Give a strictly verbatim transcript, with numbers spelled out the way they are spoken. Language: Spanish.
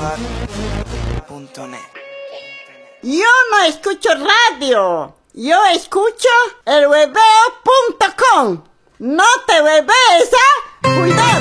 punto net. Yo no escucho radio. Yo escucho el hueveo punto com. No te huevees, ¿ah? Cuidado.